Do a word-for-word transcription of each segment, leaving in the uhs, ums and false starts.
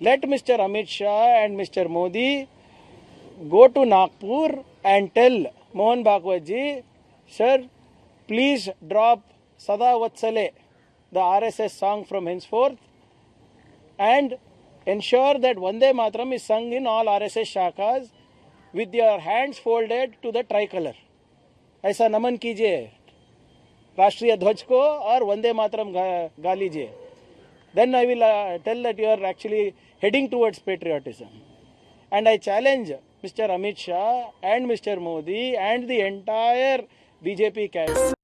let Mister Amit Shah and Mister Modi go to Nagpur and tell Mohan Bhagwat ji, sir, please drop Sada Vatsale, the R S S song from henceforth, and ensure that Vande Mataram is sung in all R S S shakas with your hands folded to the tricolor. ऐसा नमन कीजिए राष्ट्रीय ध्वज को और वंदे मातरम गा लीजिए. Then I will uh, tell that you are actually heading towards patriotism. And I challenge Mister Amit Shah and Mister Modi and the entire B J P cabinet.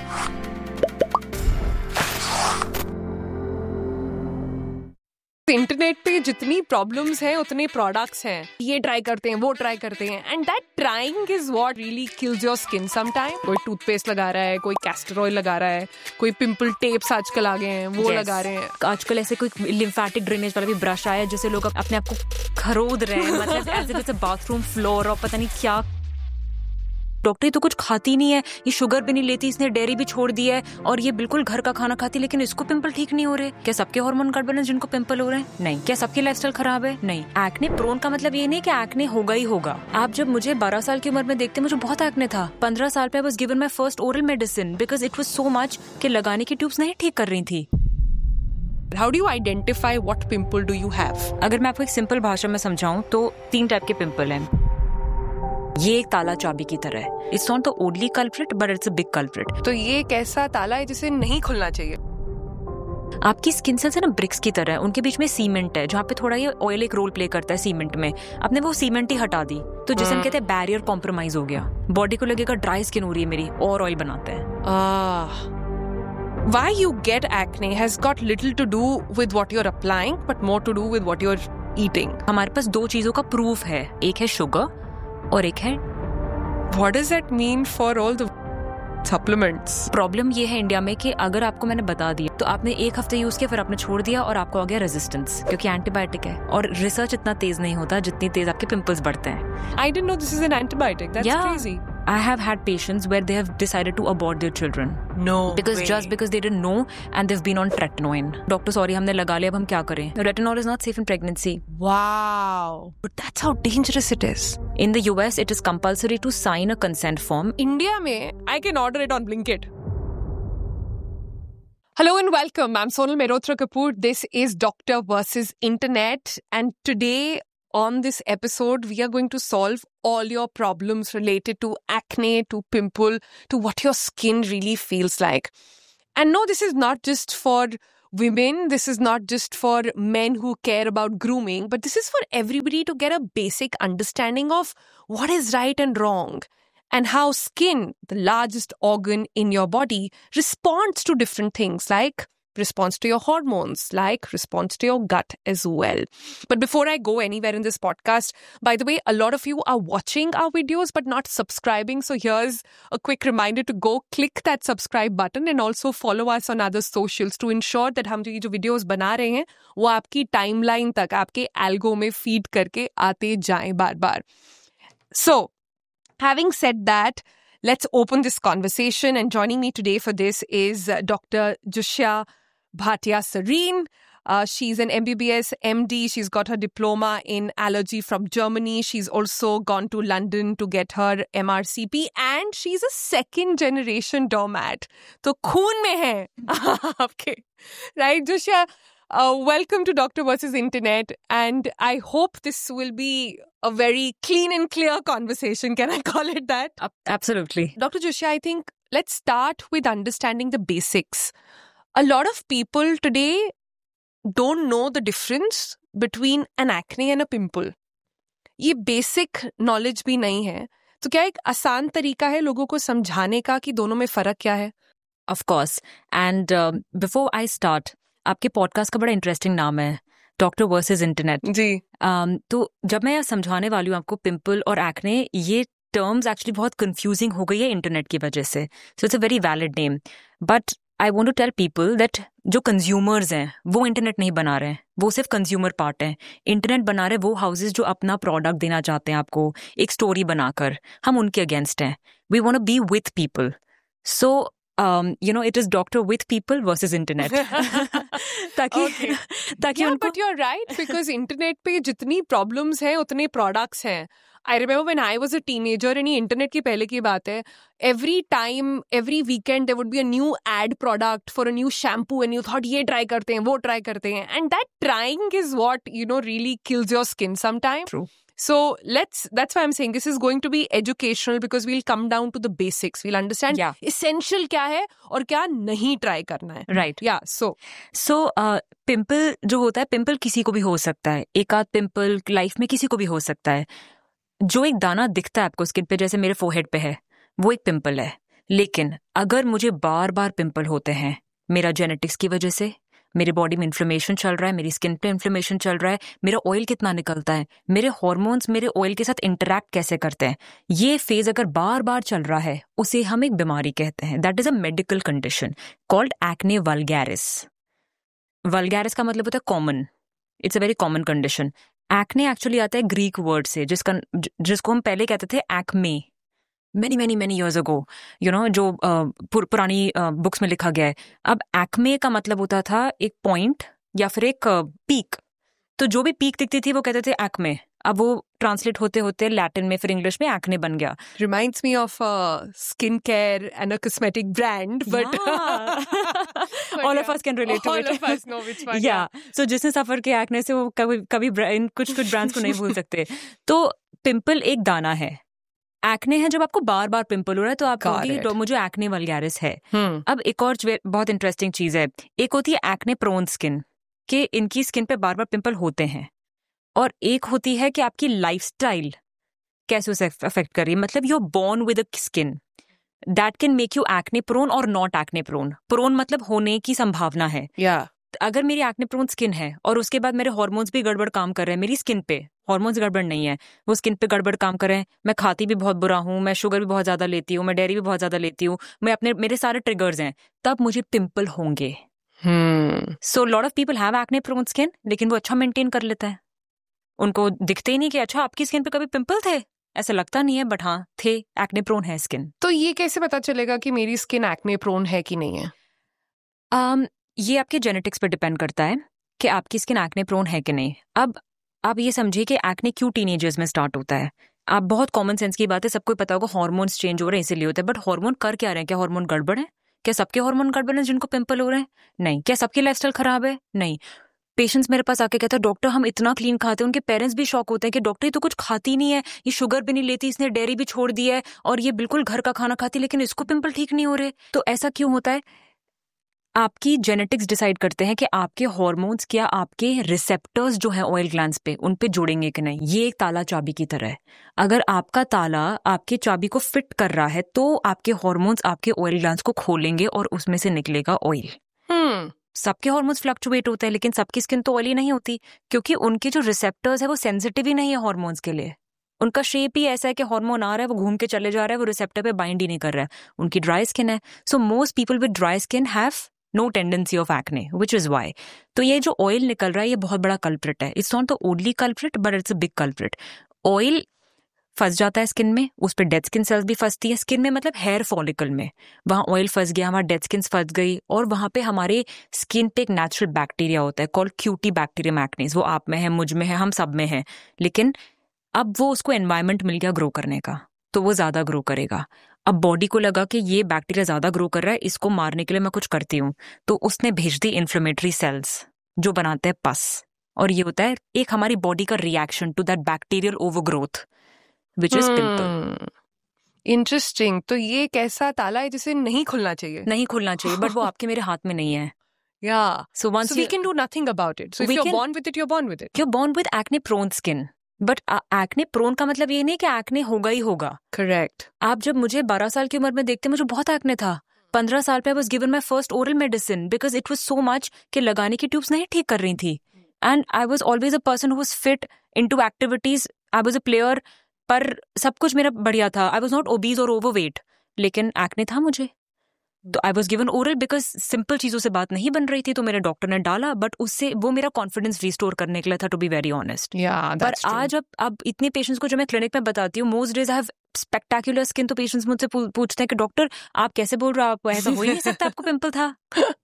Internet पे जितनी प्रॉब्लम्स हैं उतने प्रोडक्ट्स हैं. ये try करते हैं, वो try करते हैं, and that trying is what really kills your skin sometime. कोई टूथपेस्ट लगा रहा है, कोई कैस्टर ऑयल लगा रहा है, कोई पिंपल टेप्स आजकल आ गए हैं वो yes. लगा रहे हैं. आजकल ऐसे कोई लिम्फेटिक ड्रेनेज वाला भी ब्रश आया जिससे लोग अपने आप को खरोद रहे हैं, मतलब as if it's a bathroom floor और पता नहीं क्या. डॉक्टर तो कुछ खाती नहीं है, ये शुगर भी नहीं लेती, इसने डेयरी भी छोड़ दी है और ये बिल्कुल घर का खाना खाती, लेकिन इसको पिंपल ठीक नहीं हो रहे. क्या सबके हार्मोन गड़बड़ है जिनको पिंपल हो रहे हैं? नहीं. क्या सबकी लाइफस्टाइल खराब है? नहीं. एक्ने प्रोन का मतलब ये नहीं कि एक्ने होगा ही होगा. आप जब मुझे बारह साल की उम्र में देखते, मुझे बहुत एक्ने था. पंद्रह साल पे I was given my first oral medicine because it was so much कि लगाने की ट्यूब्स नहीं ठीक कर रही थी. How do you identify what pimple do you have? अगर मैं आपको एक सिंपल भाषा में समझाऊं तो तीन टाइप के पिंपल हैं. ये एक ताला चाबी की तरह है. It's not the only culprit but it's a big culprit. तो ये एक ऐसा ताला है जिसे नहीं खुलना चाहिए. आपकी स्किन सेल्स है ना ब्रिक्स की तरह, उनके बीच में सीमेंट है जहाँ पे थोड़ा ये ऑयल एक रोल प्ले करता है सीमेंट में. आपने वो सीमेंट ही हटा दी तो जिसे हम कहते हैं बैरियर कॉम्प्रोमाइज हो गया. बॉडी को लगेगा ड्राई स्किन हो रही है मेरी, और ऑयल बनाते हैं. ah. Why you get acne has got little to do with what you're applying but more to do with what you're eating. हमारे पास दो चीजों का प्रूफ है, एक है शुगर और एक है. What does that mean for all the supplements? Problem ये है इंडिया में कि अगर आपको मैंने बता दिया तो आपने एक हफ्ते यूज किया, फिर आपने छोड़ दिया और आपको आ गया रेजिस्टेंस, क्योंकि एंटीबायोटिक है और रिसर्च इतना तेज नहीं होता जितनी तेज आपके पिंपल्स बढ़ते हैं. I didn't know this is an antibiotic. That's yeah. crazy. I have had patients where they have decided to abort their children. No Because way. just because they didn't know and they've been on tretinoin. Doctor, sorry, हमने लगा लिया, अब हम क्या करें? Retinol is not safe in pregnancy. Wow. But that's how dangerous it is. In the U S, it is compulsory to sign a consent form. India में, I can order it on Blinkit. Hello and welcome. I'm Sonal Mehrotra Kapoor. This is Doctor versus Internet. And today on this episode, we are going to solve all your problems related to acne, to pimple, to what your skin really feels like. And no, this is not just for women. This is not just for men who care about grooming, but this is for everybody to get a basic understanding of what is right and wrong and how skin, the largest organ in your body, responds to different things like response to your hormones, like response to your gut as well. But before I go anywhere in this podcast, by the way, a lot of you are watching our videos but not subscribing. So here's a quick reminder to go click that subscribe button and also follow us on other socials to ensure that हम जो ये जो videos बना रहे हैं वो आपकी timeline तक, आपके algo में feed करके आते जाएं बार बार. So, having said that, let's open this conversation. And joining me today for this is uh, Doctor Joshia Bhatia Sareen. Uh, she's an M B B S M D. She's got her diploma in allergy from Germany. She's also gone to London to get her M R C P. And she's a second generation doormat. So, खून में है आपके. Right, Joshia? Uh, welcome to Doctor versus Internet. And I hope this will be a very clean and clear conversation. Can I call it that? Uh, absolutely. Doctor Joshia, I think let's start with understanding the basics. A lot of people today don't know the difference between an acne and a pimple. ये basic knowledge भी नहीं है. तो क्या एक आसान तरीका है लोगों को समझाने का कि दोनों में फर्क क्या है? Of course. And uh, before I start, आपके पॉडकास्ट का बड़ा इंटरेस्टिंग नाम है, डॉक्टर वर्सेस इंटरनेट. जी. um, तो जब मैं समझाने वाली हूँ आपको पिंपल और एक्ने, ये टर्म्स एक्चुअली बहुत कंफ्यूजिंग हो गई है इंटरनेट की वजह से. So it's a very valid name. But I want to tell people that जो कंज्यूमर्स हैं वो इंटरनेट नहीं बना रहे हैं, वो सिर्फ कंज्यूमर पार्ट है. इंटरनेट बना रहे वो हाउसेज जो अपना प्रोडक्ट देना चाहते हैं आपको एक स्टोरी बनाकर. हम उनके अगेंस्ट हैं. We want to be with people. So you know it is doctor with people versus internet ताकि Okay. ताकि Yeah, उनको but you're right because internet पे जितनी problems हैं उतने products हैं. I remember when I was a teenager and ये internet की पहले की बात है. Every time, every weekend there would be a new ad product for a new shampoo and you thought ये try करते हैं, वो try करते हैं. And that trying is what, you know, really kills your skin sometimes. True. So let's, that's why I'm saying this is going to be educational because we'll come down to the basics. We'll understand Yeah. essential क्या है और क्या नहीं try करना है. Right Yeah, so. सो pimple जो होता है, पिंपल किसी को भी हो सकता है. एक आध पिंपल लाइफ में किसी को भी हो सकता है. जो एक दाना दिखता है आपको स्किन पे, जैसे मेरे फोरहेड पे है, वो एक पिंपल है. लेकिन अगर मुझे बार बार पिंपल होते हैं, मेरा जेनेटिक्स की वजह से, मेरे बॉडी में इन्फ्लेमेशन चल रहा है, मेरी स्किन पे इन्फ्लेमेशन चल रहा है, मेरा ऑयल कितना निकलता है, मेरे हार्मोन्स मेरे ऑयल के साथ इंटरैक्ट कैसे करते हैं, ये फेज अगर बार बार चल रहा है, उसे हम एक बीमारी कहते हैं. That is a medical condition called acne vulgaris. Vulgaris का मतलब होता है common. It's a very common condition. Acne actually आता है ग्रीक वर्ड से, जिसका जिसको हम पहले कहते थे Acme, many many many years ago, you know, जो uh, पुर, पुरानी बुक्स uh, में लिखा गया है. अब एक्मे का मतलब होता था एक पॉइंट या फिर एक पीक. uh, तो जो भी पीक दिखती थी वो कहते थे एक्मे. अब वो ट्रांसलेट होते होते लैटिन में फिर इंग्लिश में एक्ने बन गया. Reminds me of a skincare and a cosmetic brand, but Yeah. All of us can relate to all it. of us know which one. या सो जिसने सफर किया एक्ने से वो कभी कभी ब्रांड, कुछ कुछ ब्रांड्स को नहीं भूल सकते. तो पिंपल एक दाना है. एक्ने है जब आपको बार बार पिंपल हो रहा है, तो आप Got कहोगे it. "तो मुझे एक्ने वल्गैरिस है. Hmm. अब एक और वे- बहुत इंटरेस्टिंग चीज है. एक होती है एक्ने प्रोन स्किन, कि इनकी स्किन पे बार बार पिंपल होते हैं. और एक होती है कि आपकी लाइफस्टाइल कैसे उसे अफेक्ट कर रही है. मतलब you are born with a skin that can make you acne prone और नॉट एक्ने प्रोन. प्रोन मतलब होने की संभावना है. Yeah. अगर मेरी एक्ने प्रोन स्किन है और उसके बाद मेरे हार्मोन्स भी गड़बड़ काम कर रहे हैं मेरी स्किन पे, हार्मोन्स गड़बड़ नहीं है, वो स्किन पे गड़बड़ काम कर रहे हैं, मैं खाती भी बहुत बुरा हूँ, मैं शुगर भी बहुत ज्यादा लेती हूँ, मैं डेयरी भी बहुत ज्यादा लेती हूँ, मैं अपने मेरे सारे ट्रिगर्स हैं, तब मुझे पिंपल होंगे. Hmm. So lot of people have acne prone skin, लेकिन वो अच्छा मेंटेन कर लेते हैं. उनको दिखते ही नहीं कि अच्छा आपकी स्किन पे कभी पिंपल थे, ऐसा लगता नहीं है, बट हाँ थे, एक्ने प्रोन है स्किन. तो ये कैसे पता चलेगा कि मेरी स्किन एक्ने प्रोन है कि नहीं है? um, ये आपके जेनेटिक्स पर डिपेंड करता है कि आपकी स्किन एक्ने प्रोन है कि नहीं. अब आप ये समझिए कि एक्ने क्यों टीनेजर्स में स्टार्ट होता है. आप बहुत कॉमन सेंस की बात है, सबको पता होगा हार्मोन्स चेंज हो रहे हैं इसीलिए होता है. बट हार्मोन कर क्या रहे हैं? क्या हार्मोन गड़बड़ है? क्या सबके हार्मोन गड़बड़ है जिनको पिंपल हो रहे हैं? नहीं. क्या सबकी लाइफस्टाइल खराब है? नहीं. पेशेंट्स मेरे पास आके कहते हैं डॉक्टर हम इतना क्लीन खाते हैं, उनके पेरेंट्स भी शॉक होते हैं कि डॉक्टर ये तो कुछ खाती नहीं है, ये शुगर भी नहीं लेती, इसने डेयरी भी छोड़ दी है और ये बिल्कुल घर का खाना खाती, लेकिन इसको पिंपल ठीक नहीं हो रहे. तो ऐसा क्यों होता है? आपकी जेनेटिक्स डिसाइड करते हैं कि आपके हार्मोन्स क्या आपके रिसेप्टर्स जो हैं ऑयल ग्लैंड्स पे, उन पे जुड़ेंगे कि नहीं. ये एक ताला चाबी की तरह है. अगर आपका ताला आपके चाबी को फिट कर रहा है तो आपके हार्मोन्स आपके ऑयल ग्लैंड्स को खोलेंगे और उसमें से निकलेगा ऑयल. Hmm. सबके हार्मोन्स फ्लक्चुएट होते हैं, लेकिन सबकी स्किन तो ऑयली नहीं होती, क्योंकि उनके जो रिसेप्टर्स है वो सेंसिटिव ही नहीं है हार्मोन्स के लिए. उनका शेप ही ऐसा है कि हार्मोन आ रहा है, वो घूम के चले जा रहा है, वो रिसेप्टर पे बाइंड ही नहीं कर रहा है. उनकी ड्राई स्किन है. So most people with dry skin have no tendency of acne, which is why. तो ये जो ऑयल निकल रहा है ये बहुत बड़ा कल्प्रिट है. It's not the only culprit but it's a big culprit. Oil फंस जाता है स्किन में, उस पर डेड स्किन सेल्स भी फंसती है. स्किन में मतलब हेयर फॉलिकल में, वहां ऑयल फंस गया, हमारा डेड स्किन फंस गई, और वहां पे हमारे स्किन पे एक नेचुरल बैक्टीरिया होता है कॉल्ड क्यूटी बैक्टीरियम एक्निस. वो आप में है, मुझ में है, हम सब में है. लेकिन अब वो उसको एनवायरमेंट मिल गया ग्रो करने का, तो वो ज्यादा ग्रो करेगा. अब बॉडी को लगा कि ये बैक्टीरिया ज्यादा ग्रो कर रहा है, इसको मारने के लिए मैं कुछ करती हूँ, तो उसने भेज दी इन्फ्लेमेटरी सेल्स जो बनाते हैं पस. और ये होता है एक हमारी बॉडी का reaction to that bacterial overgrowth which is pimple. Interesting. तो ये एक ऐसा ताला है जिसे नहीं खुलना चाहिए. नहीं खुलना चाहिए, बट वो आपके मेरे हाथ में नहीं है. Yeah. So once So we you- can do nothing about it. So if We you're can- born with it, you're born with it. You're born with acne prone skin. But acne prone का मतलब ये नहीं कि acne होगा ही होगा. Correct. आप जब मुझे बारह साल की उम्र में देखते, मुझे बहुत एक्ने था. पंद्रह साल पे I was given my first oral medicine because it was so much कि लगाने की ट्यूब्स नहीं ठीक कर रही थी. And I was always a person who was fit into activities. I was a player, पर सब कुछ मेरा बढ़िया था. आई वाज नॉट ओबीज और ओवरवेट, लेकिन एक्ने था मुझे. तो I was given oral because simple चीजों से बात नहीं बन रही थी, तो मेरे डॉक्टर ने डाला, बट उससे वो मेरा कॉन्फिडेंस रिस्टोर करने के लिए था, to be very honest. Yeah, पर that's true. आज अब अब इतने पेशेंट्स को जो मैं क्लिनिक में बताती हूँ, most days I have spectacular skin तो पेशेंट्स मुझसे पूछते हैं कि डॉक्टर आप कैसे बोल रहे हो, आप ऐसा हो ही नहीं सकता, आपको पिंपल था.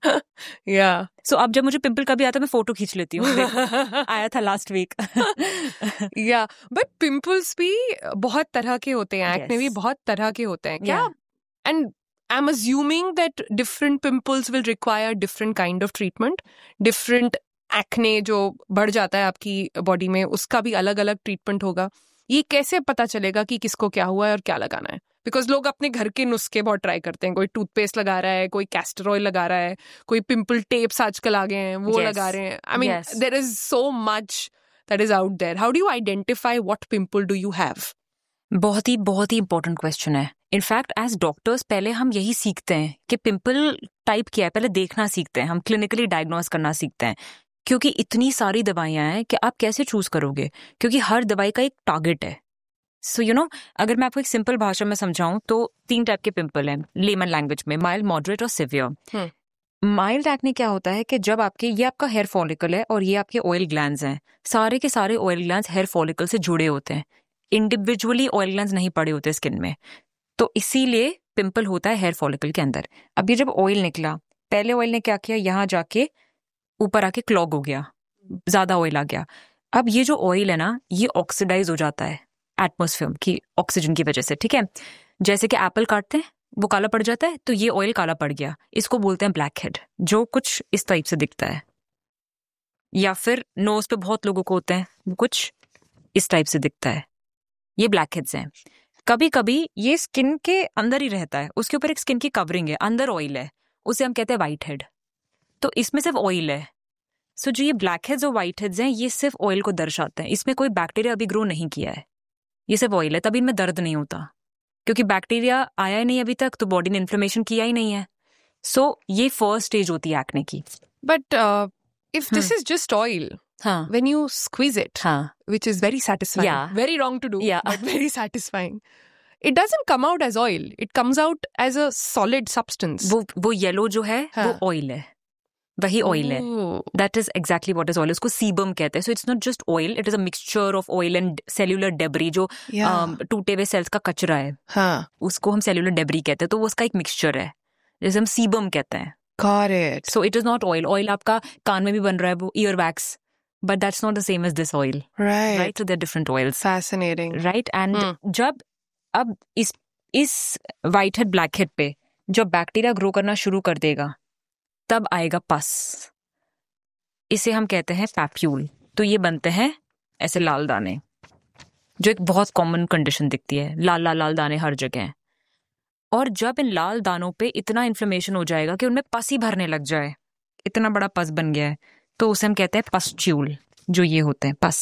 या सो अब जब मुझे पिंपल कभी आता है मैं फोटो खींच लेती हूँ. आया था लास्ट वीक. या बट पिंपल्स भी बहुत तरह के होते हैं, एक्ने Yes. भी बहुत तरह के होते हैं क्या? Yeah. And I am assuming that different pimples will require different kind of treatment. Different acne जो बढ़ जाता है आपकी बॉडी में, उसका भी अलग अलग ट्रीटमेंट होगा. ये कैसे पता चलेगा कि किसको क्या हुआ है और क्या लगाना है? बिकॉज लोग अपने घर के नुस्खे बहुत ट्राई करते हैं. कोई टूथपेस्ट लगा रहा है, कोई कैस्टर ऑयल लगा रहा है, कोई पिंपल टेप्स आजकल आ गए हैं वो Yes. लगा रहे हैं. I mean Yes. There is so much that is out there. How do you identify what pimple do you have? बहुत ही बहुत ही इंपॉर्टेंट क्वेश्चन है. इनफैक्ट एज डॉक्टर्स पहले हम यही सीखते हैं कि पिंपल टाइप क्या है, पहले देखना सीखते हैं, हम क्लिनिकली डायग्नोस करना सीखते हैं. क्योंकि इतनी सारी दवाइयां हैं कि आप कैसे चूज करोगे, क्योंकि हर दवाई का एक टारगेट है. सो यू नो अगर मैं आपको एक सिंपल भाषा में समझाऊं तो तीन टाइप के पिंपल हैं लेमन लैंग्वेज में, माइल्ड, मॉडरेट और सिवियर. माइल्ड एक्ने क्या होता है कि जब आपके, ये आपका हेयर फॉलिकल है और ये आपके ऑयल ग्लैंड्स हैं, सारे के सारे ऑयल ग्लैंड्स हेयर फॉलिकल से जुड़े होते हैं, इंडिविजुअली ऑयल ग्लैंड्स नहीं पड़े होते स्किन में, तो इसीलिए पिंपल होता है हेयर फॉलिकल के अंदर. अब ये जब ऑयल निकला, पहले ऑयल ने क्या किया, यहाँ जाके ऊपर आके क्लॉग हो गया, ज्यादा ऑयल आ गया. अब ये जो ऑयल है ना, ये ऑक्सीडाइज हो जाता है एटमॉस्फेयर की ऑक्सीजन की वजह से. ठीक है, जैसे कि एप्पल काटते हैं वो काला पड़ जाता है, तो ये ऑयल काला पड़ गया, इसको बोलते हैं ब्लैक हेड, जो कुछ इस टाइप से दिखता है. या फिर नोज पे बहुत लोगों को होते हैं, वो कुछ इस टाइप से दिखता है, ये ब्लैक हेड्स हैं. कभी कभी ये स्किन के अंदर ही रहता है, उसके ऊपर एक स्किन की कवरिंग है, अंदर ऑयल है, उसे हम कहते हैं व्हाइट हेड. तो इसमें सिर्फ ऑयल है. सो so, जो ये ब्लैक हेड्स और व्हाइट हेड्स हैं, ये सिर्फ ऑयल को दर्शाते हैं, इसमें कोई बैक्टीरिया अभी ग्रो नहीं किया है, ये सिर्फ ऑयल है, तभी इनमें दर्द नहीं होता, क्योंकि बैक्टीरिया आया ही नहीं अभी तक, तो बॉडी ने इन्फ्लेमेशन किया ही नहीं है. सो so, ये फर्स्ट स्टेज होती है एक्ने की. But if this is just oil, हाँ when you squeeze it, हाँ which is very satisfying, Yeah. very wrong to do, Yeah. but very satisfying, it doesn't come out as oil, it comes out as a solid substance. वो वो yellow जो है हाँ. वो oil है, वही oil है. Oh. That is exactly what is oil. उसको सीबम कहते हैं. So it's not just oil, it is a mixture of oil and cellular debris, जो Yeah. um, टूटे हुए सेल्स का कचरा है, हाँ, उसको हम सेल्यूलर डेब्री कहते हैं. तो वो उसका एक मिक्सचर है, जैसे हम सीबम कहते हैं. got it. So it is not oil. Oil आपका कान में भी बन रहा है, वो ear wax, but that's not the same as this oil, Right. Right? So they are different oils, Fascinating. Right? And Hmm. जब अब इस इस व्हाइट हेड ब्लैक हेड पे जब बैक्टीरिया ग्रो करना शुरू कर देगा, तब आएगा पस. इसे हम कहते हैं पैप्यूल. तो ये बनते हैं ऐसे लाल दाने, जो एक बहुत कॉमन कंडीशन दिखती है, लाल लाल लाल दाने हर जगह. और जब इन लाल दानों पे इतना इन्फ्लेमेशन हो जाएगा कि उनमें पस ही भरने लग जाए, इतना बड़ा पस बन गया है, तो उसे हम कहते हैं पस्ट्यूल, जो ये होते हैं पस.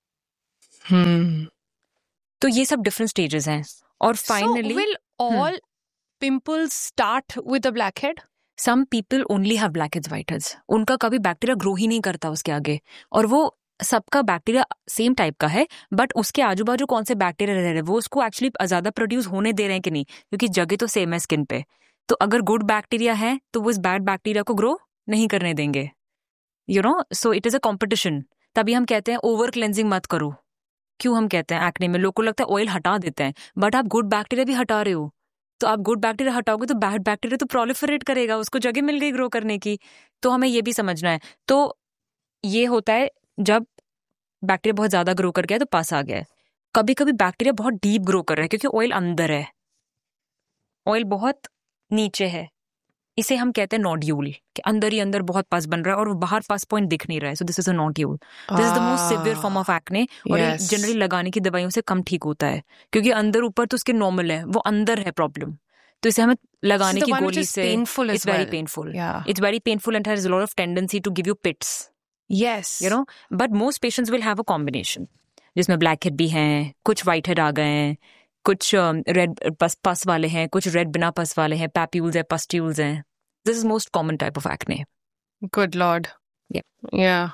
Hmm. तो ये सब डिफरेंट स्टेजेस हैं. और finally So will all pimples start with a blackhead? Some people only have black heads, white heads. उनका कभी बैक्टीरिया ग्रो ही नहीं करता उसके आगे, और वो सबका बैक्टीरिया सेम टाइप का है, बट उसके आजू बाजू कौन से बैक्टीरिया रह रहे हैं, वो उसको एक्चुअली ज्यादा प्रोड्यूस होने दे रहे हैं कि नहीं, क्योंकि जगह तो सेम है स्किन पे. तो अगर गुड बैक्टीरिया है तो वो इस बैड बैक्टीरिया को ग्रो नहीं करने देंगे, you know. So it is a competition. तभी हम कहते हैं ओवर क्लेंजिंग मत करो. क्यों हम कहते हैं एक्ने में, लोगों को लगता है ऑयल हटा देते हैं, बट आप गुड बैक्टीरिया भी हटा रहे हो. तो आप गुड बैक्टीरिया हटाओगे तो बैड बैक्टीरिया तो प्रोलिफरेट करेगा, उसको जगह मिल गई ग्रो करने की. तो हमें ये भी समझना है. तो ये होता है जब बैक्टीरिया बहुत ज्यादा ग्रो कर गया तो पास आ गया है. कभी कभी बैक्टीरिया बहुत डीप ग्रो कर रहा है, क्योंकि ऑयल अंदर है, ऑयल बहुत नीचे है, इसे हम कहते हैं नोड्यूल, कि अंदर ही अंदर बहुत पस बन रहा है और वो बाहर पस पॉइंट दिख नहीं रहा है. So this is a nodule. This is the most severe form of acne, और ये Yes. जनरली लगाने की दवाइयों से कम ठीक होता है, क्योंकि अंदर ऊपर तो उसके नॉर्मल है, वो अंदर है प्रॉब्लम. तो इसे हमें लगाने This is की the one which गोली is से painful as it's very well. Painful. Yeah. It's very painful and has a lot of tendency to give you pits, Yes. you know. But most patients will have a combination, जिसमें black head भी हैं, कुछ white head आ गए हैं, कुछ red पस पस वाले हैं, कुछ रेड बिना पस वाले हैं, पैप्यूल्स हैं, पस्ट्यूल्स हैं. This is most common type of acne. Good Lord. Yeah. Yeah.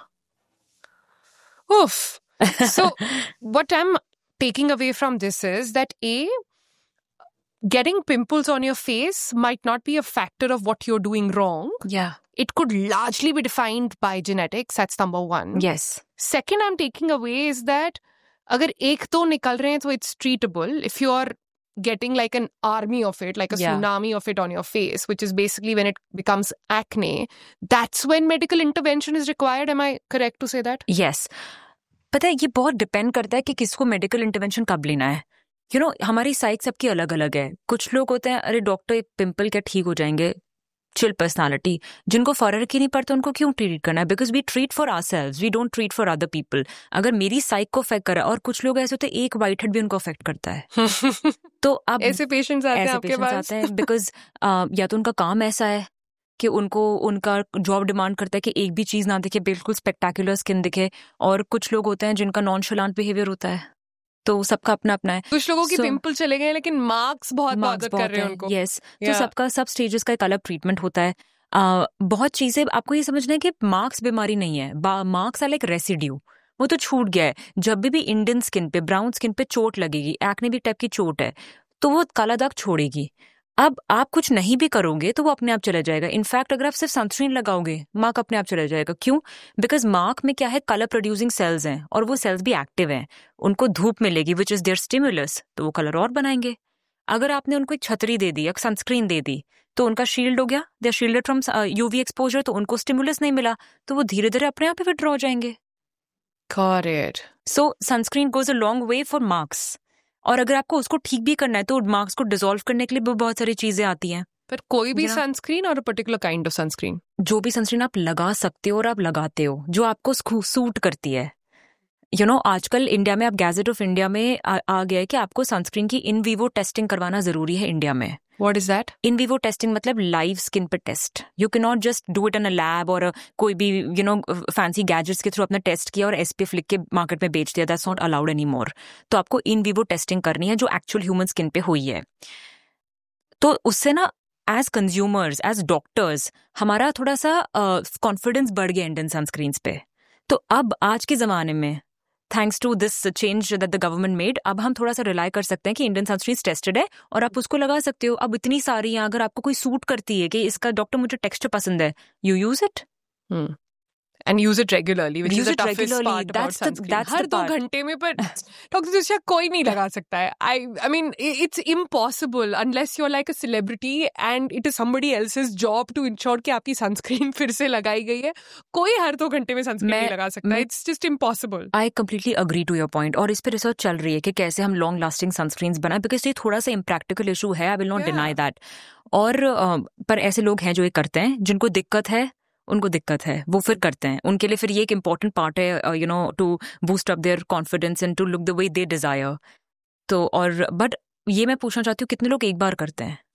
Oof. So what I'm taking away from this is that A, getting pimples on your face might not be a factor of what you're doing wrong. Yeah. It could largely be defined by genetics. That's number one. Yes. Second, I'm taking away is that अगर एक तो निकल रहे हैं तो it's treatable. If you are getting like an army of it, like a Yeah. tsunami of it on your face, which is basically when it becomes acne, that's when medical intervention is required. Am I correct to say that? Yes, पता है ये बहुत depend करता है कि किसको medical intervention कब लेना है. यू नो हमारी साइक सबकी अलग अलग है. कुछ लोग होते हैं अरे डॉक्टर पिंपल क्या ठीक हो जाएंगे, चिल पर्सनालिटी. जिनको फर्क ही नहीं पड़ता उनको क्यों ट्रीट करना है? Because we treat for ourselves, we don't treat for other people. अगर मेरी साइक को अफेक्ट करा, और कुछ लोग ऐसे होते हैं एक वाइट हेड भी उनको अफेक्ट करता है. तो अब ऐसे पेशेंट्स आते हैं ऐसे आपके पेशेंट्स पास? आते हैं बिकॉज या तो उनका काम ऐसा है कि उनको उनका जॉब डिमांड करता है कि एक भी चीज ना दिखे, बिल्कुल स्पेक्टाकुलर स्किन दिखे. और कुछ लोग होते हैं जिनका नॉनशलांट बिहेवियर होता है. तो सबका अपना अपना है. कुछ लोगों की So- पिंपल चले गए लेकिन मार्क्स बहुत मार्क्स बॉदर कर रहे हैं उनको. यस. तो Yeah. सबका सब स्टेजेस का एक अलग ट्रीटमेंट होता है. आ, बहुत चीजें आपको ये समझना है कि मार्क्स बीमारी नहीं है. मार्क्स आर लाइक रेसिड्यू, वो तो छूट गया है. जब भी भी इंडियन स्किन पे, ब्राउन स्किन पे चोट लगेगी, एक्ने भी टाइप की चोट है, तो वो काला दाग छोड़ेगी. अब आप कुछ नहीं भी करोगे तो वो अपने आप चला जाएगा. इनफैक्ट अगर आप सिर्फ सनस्क्रीन लगाओगे, मार्क अपने आप चला जाएगा. क्यों? बिकॉज मार्क में क्या है, कलर प्रोड्यूसिंग सेल्स हैं और वो सेल्स भी एक्टिव हैं. उनको धूप मिलेगी विच इज देयर स्टिमुलस, तो वो कलर और बनाएंगे. अगर आपने उनको एक छतरी दे दी, एक सनस्क्रीन दे दी, तो उनका शील्ड हो गया, they are shielded from UV exposure, तो उनको स्टिमुलस नहीं मिला, तो वो धीरे धीरे अपने आप ही विड्रॉ हो जाएंगे. Got it. So sunscreen goes a long way for marks. और अगर आपको उसको ठीक भी करना है तो मार्क्स को डिसॉल्व करने के लिए भी बहुत सारी चीजें आती हैं. पर कोई भी You know- सनस्क्रीन और पर्टिकुलर काइंड ऑफ सनस्क्रीन? जो भी सनस्क्रीन आप लगा सकते हो और आप लगाते हो, जो आपको सूट करती है. यू you नो know, आजकल इंडिया में, आप गैजेट ऑफ इंडिया में आ, आ गया है कि आपको सनस्क्रीन की इन वीवो टेस्टिंग करवाना जरूरी है इंडिया में. What is that? In vivo testing मतलब लाइव स्किन पे test. You can not just do it in a lab और कोई भी यू नो फैंसी गैजेट्स के थ्रू अपना टेस्ट किया और एसपीएफ लिख के मार्केट में बेच दिया. That's not allowed any more. तो आपको इन वीवो टेस्टिंग करनी है जो एक्चुअल ह्यूमन स्किन पे हुई है. तो उससे ना एज कंज्यूमर्स, एज डॉक्टर्स, हमारा थोड़ा सा कॉन्फिडेंस uh, बढ़ गया इंडियन सनस्क्रीन्स पे. तो अब आज के जमाने में thanks to this change that the government made, अब हम थोड़ा सा रिलाई कर सकते हैं कि इंडियन सनस्क्रीन टेस्टेड है और आप उसको लगा सकते हो. अब इतनी सारी हैं, अगर आपको कोई सूट करती है कि इसका डॉक्टर मुझे टेक्सचर पसंद है, you use it. Hmm. And use it regularly, which Use is the it toughest regularly. part about That's the- sunscreen. that's the हर दो part. घंटे में, पर डॉक्टर तुषार कोई नहीं लगा सकता है. I I mean it's impossible unless you're like a celebrity and it is somebody else's job to ensure कि आपकी सनस्क्रीन फिर से लगाई गई है. कोई हर दो घंटे में सनस्क्रीन मैं- नहीं लगा सकता. मैं- It's just impossible. I completely agree to your point. और इस पे रिसर्च चल रही है कि कैसे हम लॉन्ग लास्टिंग सनस्क्रीन्स बनाए, बिकॉज ये थोड़ा सा इम्प्रैक्टिकल इशू है. I will not Yeah. Deny that. और uh, पर ऐसे लोग हैं जो ये करते हैं, जिनको दिक्कत है, उनको दिक्कत है, वो फिर करते हैं. उनके लिए फिर ये एक इम्पॉर्टेंट पार्ट है you know to boost up there confidence and to look the way they Dzire. तो और बट ये मैं पूछना चाहती हूँ, कितने लोग एक बार करते हैं?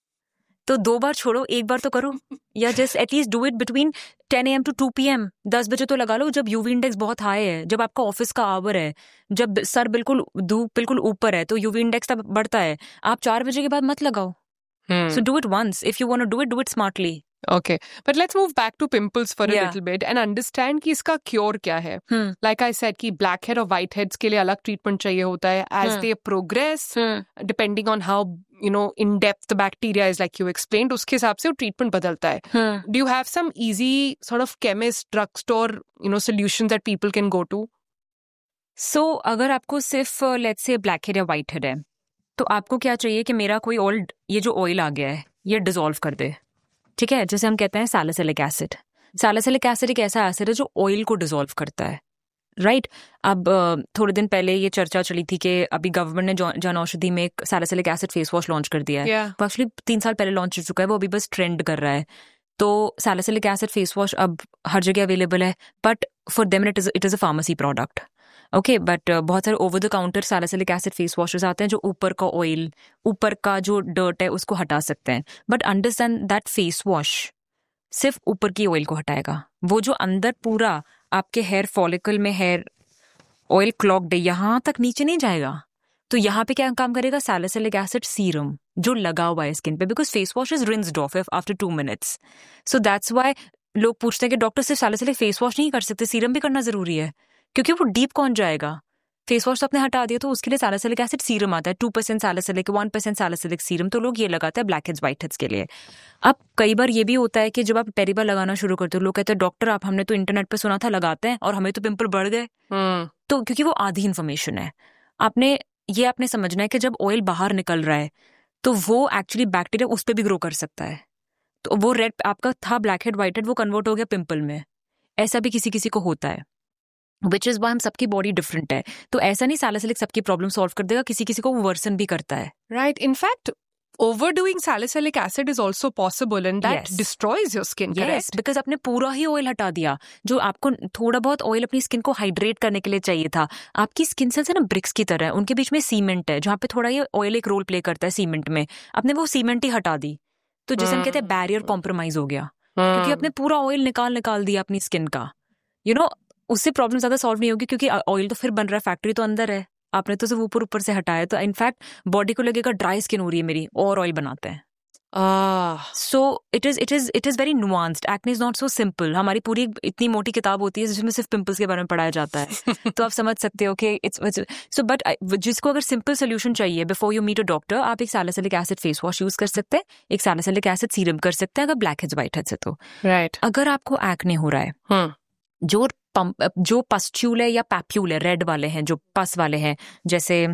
तो दो बार छोड़ो, एक बार तो करो. या just at least do it between ten A M to to P M. दस बजे तो लगा लो जब यूवी इंडेक्स बहुत हाई है, जब आपका ऑफिस का आवर है, जब सर बिल्कुल धूप बिल्कुल ऊपर है, तो यूवी इंडेक्स तब बढ़ता है. आप चार बजे के बाद मत लगाओ. Hmm. So do it once. If you want to do it, do it smartly. Okay, but let's move back to pimples for a Yeah. little bit and understand कि इसका cure क्या है. Hmm. Like I said कि black head और white heads के लिए अलग treatment चाहिए होता है. As Hmm. they progress, Hmm. depending on how you know in depth the bacteria is, like you explained, उसके हिसाब से वो treatment बदलता है. Hmm. Do you have some easy sort of chemist, drugstore, you know, solutions that people can go to? So so, अगर आपको सिर्फ let's say black head या वाइट हेड है, तो आपको क्या चाहिए कि मेरा कोई ऑयल, ये जो ऑयल आ गया है ये डिसॉल्व कर दे. ठीक है, जैसे हम कहते हैं सैलिसिलिक एसिड. सैलिसिलिक एसिड एक ऐसा एसिड है जो ऑयल को डिसॉल्व करता है. Right right? अब थोड़े दिन पहले ये चर्चा चली थी कि अभी गवर्नमेंट ने जन औषधि में एक salicylic acid face wash launch कर दिया है. Yeah. वो एक्चुअली तीन साल पहले लॉन्च हो चुका है, वो अभी बस ट्रेंड कर रहा है. तो सैलिसिलिक एसिड फेस वॉश अब हर जगह अवेलेबल है, but for them it is it is a pharmacy product. Okay, but बहुत सारे over the counter salicylic acid face washes आते हैं जो ऊपर का ऑयल, ऊपर का जो डर्ट है उसको हटा सकते हैं. But understand that face wash सिर्फ ऊपर की ऑयल को हटाएगा. वो जो अंदर पूरा आपके हेयर फॉलिकल में हेयर ऑयल क्लॉक्ड है, यहाँ तक नीचे नहीं जाएगा. तो यहाँ पे क्या काम करेगा? सैलिसिलिक एसिड सीरम जो लगा हुआ है स्किन पे, because face wash is rinsed of after two minutes. So that's why लोग पूछते हैं कि डॉक्टर सिर्फ सैलिसिलिक फेस वॉश नहीं कर सकते, सीरम भी करना जरूरी है, क्योंकि वो डीप कौन जाएगा. फेस वॉश तो आपने हटा दिया, तो उसके लिए सैलिसिलिक एसिड सीरम आता है. Two percent salicylic, one percent salicylic serum, तो लोग ये लगाते हैं ब्लैक हेड्स व्हाइट हेड्स के लिए. अब कई बार ये भी होता है कि जब आप पहली बार लगाना शुरू करते हो, लोग कहते हैं डॉक्टर आप, हमने तो इंटरनेट पे सुना था लगाते हैं और हमें तो पिंपल बढ़ गए. Hmm. तो क्योंकि वो आधी इन्फॉर्मेशन है. आपने ये आपने समझना है कि जब ऑयल बाहर निकल रहा है तो वो एक्चुअली बैक्टीरिया उस पर भी ग्रो कर सकता है। तो वो रेड आपका था ब्लैक हेड व्हाइट हेड, वो कन्वर्ट हो गया पिंपल में। ऐसा भी किसी किसी को होता है, विच इज वाई हम सबकी बॉडी डिफरेंट है। तो ऐसा नहीं सैलिसिलिक सबकी प्रॉब्लम सॉल्व कर देगा, किसी किसी को वो वर्सन भी करता है। Right. In fact, overdoing salicylic acid is also possible, and that Yes. destroys your skin, Yes, correct? because आपने पूरा ही ऑयल हटा दिया। जो आपको थोड़ा बहुत ऑयल अपनी स्किन को हाइड्रेट करने के लिए चाहिए था, आपकी स्किन सेल्स है ना ब्रिक्स की तरह, उनके बीच में सीमेंट है, जहाँ पे थोड़ा ये ऑयल एक रोल प्ले करता है सीमेंट में। आपने वो सीमेंट ही हटा दी, तो जिसे हम कहते हैं बैरियर कॉम्प्रोमाइज हो गया, क्योंकि आपने पूरा ऑयल निकाल निकाल दिया अपनी स्किन का। यू नो, उससे प्रॉब्लम ज्यादा सॉल्व नहीं होगी, क्योंकि ऑयल तो फिर बन रहा है, फैक्ट्री तो अंदर है, आपने तो सिर्फ ऊपर ऊपर से हटाया। तो इनफैक्ट बॉडी को लगेगा ड्राई स्किन हो रही है मेरी, और ऑयल बनाते हैं। Ah. So it is it is it is very nuanced. Acne is not so simple. हमारी पूरी इतनी मोटी किताब होती है जिसमें सिर्फ पिंपल्स के बारे में पढ़ाया जाता है। तो आप समझ सकते हो कि इट्स सो बट जिसको अगर सिंपल सोल्यूशन चाहिए before you meet a doctor, आप एक salicylic acid face wash use कर सकते हैं, एक सैलिसिलिक एसिड सीरम कर सकते हैं अगर ब्लैक हेड्स व्हाइट हेड्स है तो। Right. अगर आपको एक्ने हो रहा है, Hmm. जो पंप जो पस्ट्यूल है या पैप्यूल है, रेड वाले हैं, जो पस वाले हैं, जैसे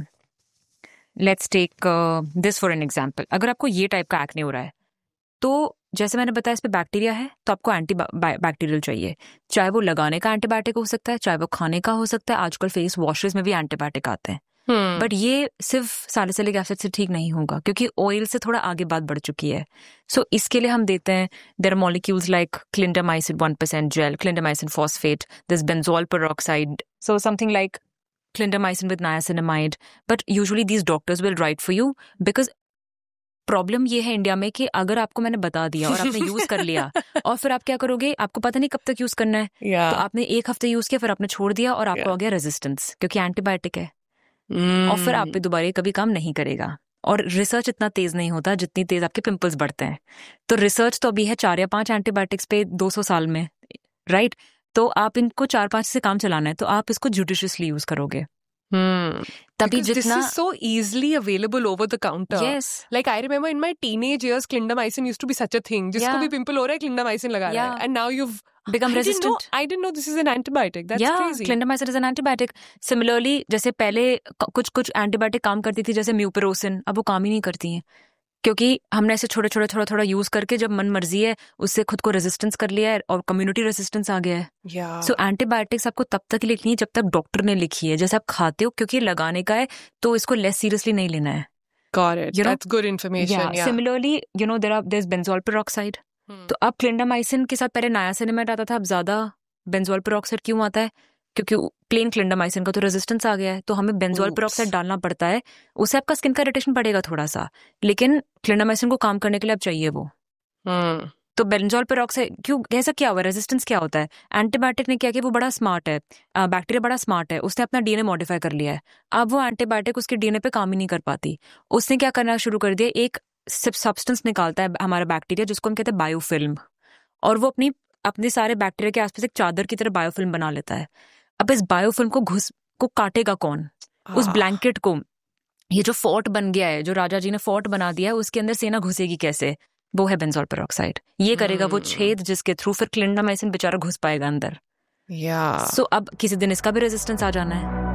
let's take this for an example. अगर आपको ये टाइप का एक्ने हो रहा है, तो जैसे मैंने बताया इस पे बैक्टीरिया है, तो आपको एंटी बैक्टीरियल चाहिए। चाहे वो लगाने का एंटीबायोटिक हो सकता है, चाहे वो खाने का हो सकता है। आजकल फेस वॉशेस में भी एंटीबायोटिक आते हैं। Hmm. बट ये सिर्फ सैलिसिलिक एसिड से ठीक नहीं होगा, क्योंकि ऑयल से थोड़ा आगे बात बढ़ चुकी है। सो so, इसके लिए हम देते हैं there are molecules like clindamycin one percent jail, clindamycin phosphate, this benzoyl peroxide, so something like clindamycin with niacinamide. But usually these doctors will write for you, because problem ये है इंडिया में कि अगर आपको मैंने बता दिया और आपने यूज कर लिया और फिर आप क्या करोगे, आपको पता नहीं कब तक यूज करना है। Yeah. तो आपने एक हफ्ते यूज किया, फिर आपने छोड़ दिया और आपको Yeah. आ गया रेजिस्टेंस, क्योंकि एंटीबायोटिक है। Hmm. और फिर आप पे दोबारा ये कभी काम नहीं करेगा। और रिसर्च इतना तेज नहीं होता जितनी तेज आपके पिंपल्स बढ़ते हैं। तो रिसर्च तो अभी है चार या पांच एंटीबायोटिक्स पे दो सौ साल में, राइट? तो आप इनको चार पांच से काम चलाना है, तो आप इसको जुडिशियसली यूज करोगे। Hmm. तभी Because जितना this is so easily available over the counter. Yes. Like I remember in my teenage years, clindamycin used to be such a thing. जिसको Yeah. भी पिंपल हो रहा है, clindamycin लगा रहा Yeah. है. And now you've become I didn't know, resistant. I didn't know this is an antibiotic. That's yeah, crazy. clindamycin is an antibiotic. Similarly, जैसे पहले कुछ कुछ एंटीबायोटिक काम करती थी, जैसे म्यूपेरोसिन, अब वो काम ही नहीं करती हैं, क्योंकि हमने ऐसे छोटे छोटे थोड़ा थोड़ा यूज करके जब मन मर्जी है उससे खुद को रेजिस्टेंस कर लिया है और कम्युनिटी रेजिस्टेंस आ गया है। Yeah. सो एंटीबायोटिक्स आपको तब तक लिखनी है जब तक डॉक्टर ने लिखी है। जैसे आप खाते हो, क्योंकि लगाने का है तो इसको लेस सीरियसली नहीं लेना है। Got it. You know? That's good information. Yeah. Similarly you know there are there is benzoyl peroxide. Hmm. तो अब क्लिंडामाइसिन के साथ पहले नायासिनामाइड आता था, अब ज्यादा बेंजोल पेरोक्साइड क्यों आता है? क्योंकि प्लेन क्लिंडामाइसिन का तो रेजिस्टेंस आ गया है, तो हमें बेंजोल Oops. पेरोक्साइड डालना पड़ता है। उससे आपका स्किन का इरिटेशन बढ़ेगा थोड़ा सा, लेकिन क्लिंडामाइसिन को काम करने के लिए अब चाहिए वो। Hmm. तो बेंजोल पेरोक्साइड क्यों, ऐसा क्या हुआ? रेजिस्टेंस क्या होता है? एंटीबायोटिक ने क्या किया, वो बड़ा स्मार्ट है, बैक्टीरिया बड़ा स्मार्ट है, उसने अपना डीएनए मॉडिफाई कर लिया है। अब वो एंटीबायोटिक उसके डीएनए पे काम ही नहीं कर पाती। उसने क्या करना शुरू कर दिया, एक सब्सटेंस निकालता है हमारा बैक्टीरिया जिसको हम कहते हैं बायोफिल्म, और वो अपनी अपने सारे बैक्टीरिया के आसपास एक चादर की तरह बायोफिल्म बना लेता है। अब इस बायोफिल्म को घुस को काटेगा कौन? उस Ah. ब्लैंकेट को, ये जो फोर्ट बन गया है, जो राजा जी ने फोर्ट बना दिया है, उसके अंदर सेना घुसेगी कैसे? वो है बेंजोल पेरोक्साइड। ये करेगा वो छेद जिसके थ्रू फिर क्लिंडामाइसिन बेचारा घुस पाएगा अंदर। Yeah. सो अब किसी दिन इसका भी रेजिस्टेंस आ जाना है।